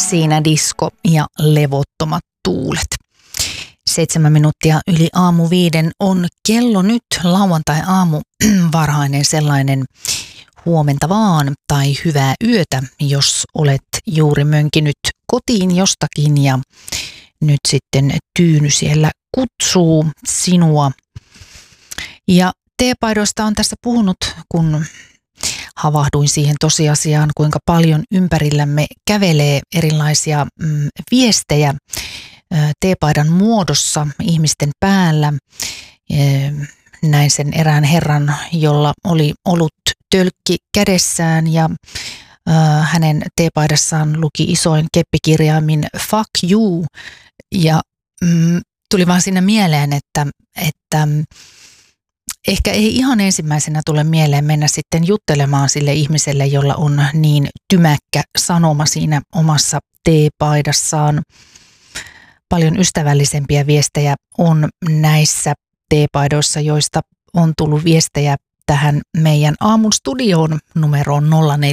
siinä disko ja levottomat tuulet. 7 minuuttia yli aamu 5 on kello nyt, lauantai-aamu, varhainen sellainen. Huomenta vaan tai hyvää yötä, jos olet juuri mönkinyt kotiin jostakin ja nyt sitten tyyny siellä kutsuu sinua. Ja teepaidoista on tässä puhunut, kun havahduin siihen tosiasiaan, kuinka paljon ympärillämme kävelee erilaisia viestejä teepaidan muodossa ihmisten päällä. Näin sen erään herran, jolla oli ollut tölkki kädessään ja hänen teepaidassaan luki isoin keppikirjaimin fuck you. Ja tuli vaan siinä mieleen, että ehkä ei ihan ensimmäisenä tule mieleen mennä sitten juttelemaan sille ihmiselle, jolla on niin tymäkkä sanoma siinä omassa teepaidassaan. Paljon ystävällisempiä viestejä on näissä teepaidoissa, joista on tullut viestejä tähän meidän aamun studioon numeroon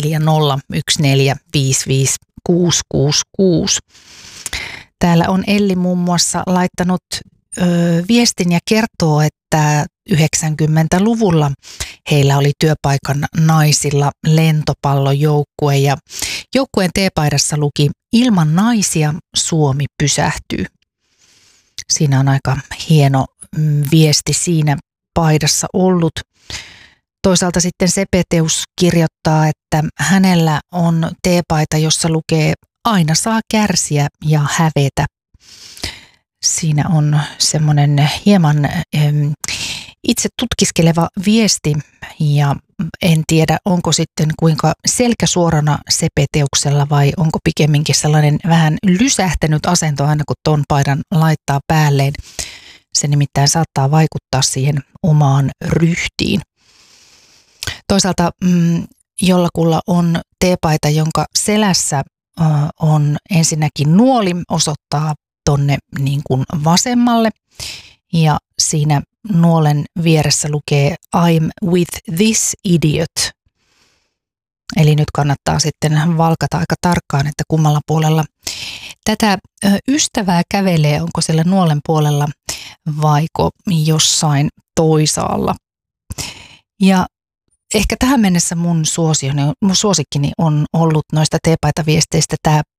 0401455666. Täällä on Elli muun muassa laittanut viestin ja kertoo, että 90-luvulla heillä oli työpaikan naisilla lentopallojoukkue ja joukkueen teepaidassa luki ilman naisia Suomi pysähtyy. Siinä on aika hieno viesti siinä paidassa ollut. Toisaalta sitten Sepeteus kirjoittaa, että hänellä on teepaita, jossa lukee aina saa kärsiä ja hävetä. Siinä on semmoinen hieman itse tutkiskeleva viesti ja en tiedä, onko sitten kuinka selkäsuorana Sepeteuksella vai onko pikemminkin sellainen vähän lysähtänyt asento aina kun ton paidan laittaa päälleen. Se nimittäin saattaa vaikuttaa siihen omaan ryhtiin. Toisaalta jollakulla on teepaita, jonka selässä on ensinnäkin nuoli, osoittaa tonne niin kuin vasemmalle ja siinä nuolen vieressä lukee I'm with this idiot. Eli nyt kannattaa sitten valkata aika tarkkaan, että kummalla puolella tätä ystävää kävelee, onko siellä nuolen puolella vaiko jossain toisaalla. Ja ehkä tähän mennessä mun suosikkini on ollut noista teepaitaviesteistä tämä